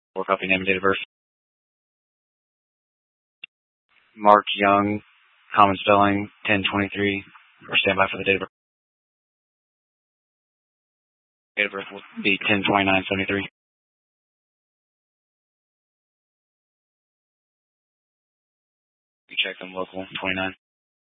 Or copy name and date of birth. Mark Young, common spelling, 1023, or standby for the date of birth. Date of birth will be 10/29/73. You check them local, 29.